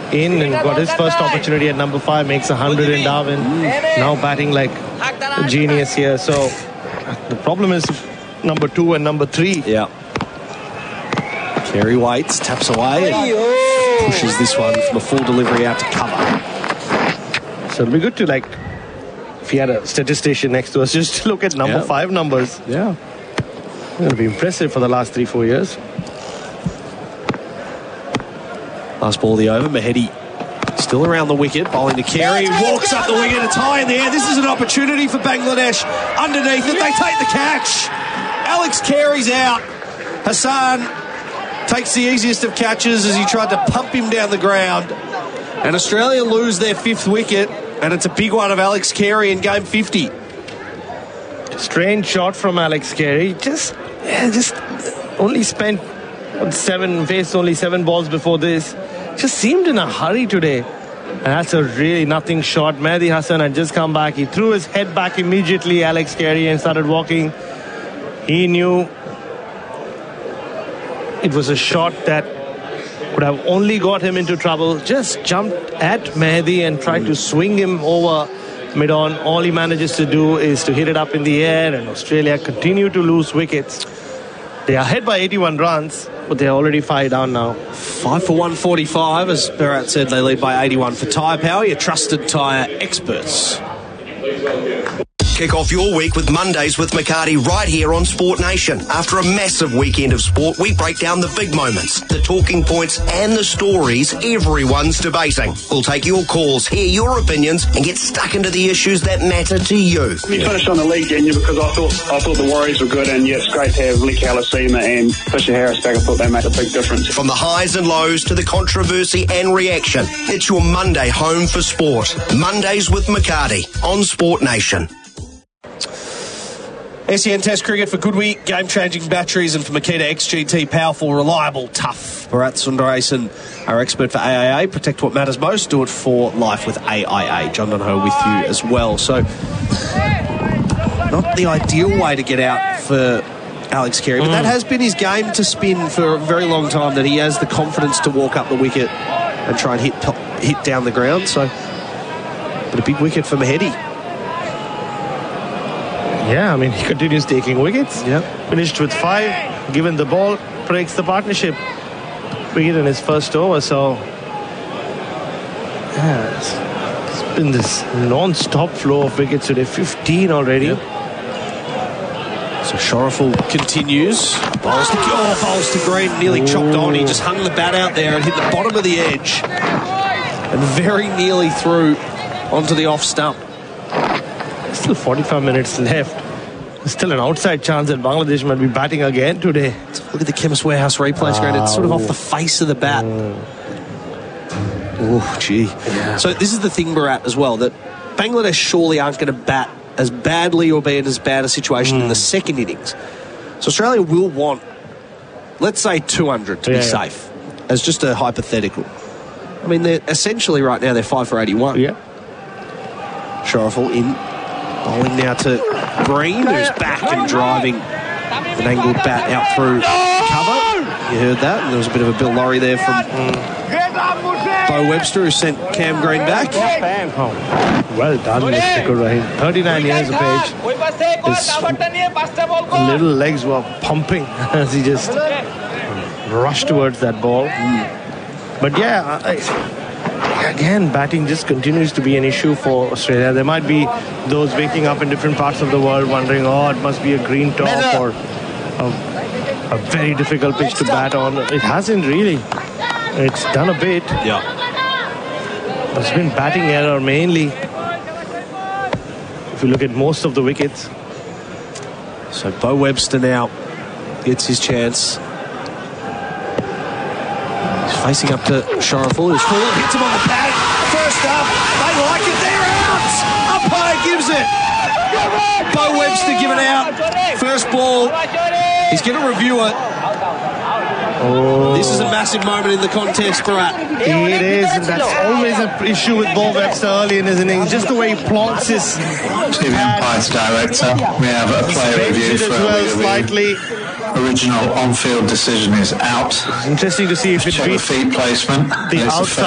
in and got his first opportunity at number 5, makes 100 in Darwin. Now batting like a genius here. So the problem is number 2 and number 3. Yeah. Carey waits, taps away, and pushes this one from a full delivery out to cover. So it'll be good to, like, if he had a statistician next to us, just to look at number 5 numbers. Yeah. It's going to be impressive for the last 3-4 years. Last ball of the over, Mahedi still around the wicket, bowling to Carey, walks up the wicket, it's high in the air. This is an opportunity for Bangladesh. Underneath it, they take the catch. Alex Carey's out. Hassan takes the easiest of catches as he tried to pump him down the ground. And Australia lose their 5th wicket, and it's a big one of Alex Carey in game 50. Strange shot from Alex Carey. Just only spent faced only 7 balls before this. Just seemed in a hurry today. And that's a really nothing shot. Mehdi Hassan had just come back. He threw his head back immediately, Alex Carey, and started walking. He knew it was a shot that could have only got him into trouble. Just jumped at Mehdi and tried to swing him over mid-on. All he manages to do is to hit it up in the air, and Australia continue to lose wickets. They are ahead by 81 runs, but they're already 5 down now. 5 for 145, as Bharat said, they lead by 81 for Tyre Power, your trusted tyre experts. Kick off your week with Mondays with McCarty right here on Sport Nation. After a massive weekend of sport, we break down the big moments, the talking points and the stories everyone's debating. We'll take your calls, hear your opinions and get stuck into the issues that matter to you. We finished on the lead, didn't you? Because I thought the Warriors were good, and yeah, it's great to have Lee Kalasima and Fisher Harris back. I thought they made a big difference. From the highs and lows to the controversy and reaction, it's your Monday home for sport. Mondays with McCarty on Sport Nation. SEN Test Cricket for Goodwee, game-changing batteries, and for Makita XGT, powerful, reliable, tough. Bharat Sundaresan, our expert for AIA. Protect what matters most. Do it for life with AIA. John Dunho with you as well. So, not the ideal way to get out for Alex Carey, but that has been his game to spin for a very long time, that he has the confidence to walk up the wicket and try and hit down the ground. So, but a big wicket for Mahedi. Yeah, I mean, he continues taking wickets. Yep. Finished with 5. Given the ball, breaks the partnership. Wicket in his first over. So, yeah, it's been this non-stop flow of wickets today. 15 already. Yep. So Sharaful continues. Bowls to Green. Nearly chopped on. He just hung the bat out there and hit the bottom of the edge. And very nearly through onto the off stump. Still 45 minutes left. There's still an outside chance that Bangladesh might be batting again today. Look at the Chemist Warehouse replay screen. It's sort of off the face of the bat. Oh, gee. Yeah. So this is the thing, Bharat, as well, that Bangladesh surely aren't going to bat as badly or be in as bad a situation in the second innings. So Australia will want, let's say, 200 to be safe, as just a hypothetical. I mean, they're essentially right now, they're 5 for 81. Yeah. Sharaful in. Bowling now to Green, who's back and driving an angled bat out through cover. You heard that, and there was a bit of a Bill Lawry there from Bo Webster, who sent Cam Green back. Oh, well done, Mr. Rahim. 39 years of age. His little legs were pumping as he just rushed towards that ball. But yeah, again, batting just continues to be an issue for Australia. There might be those waking up in different parts of the world wondering, oh, it must be a green top or a very difficult pitch to bat on. It hasn't really. It's done a bit. Yeah. It's been batting error mainly. If you look at most of the wickets. So Bo Webster now gets his chance. Facing up to Sharaful, who's full, hits him on the pad. First up, they like it, they're out! Umpire gives it. Bo Webster given out. First ball. He's going to review it. Oh. This is a massive moment in the contest, Bharat. It is, and that's always an issue with Bo Webster early in his innings. Just the way he plants his To the umpire's director, we have a player review as well slightly. Original on-field decision is out. It's interesting to see if it Check the beats feet placement. the outside.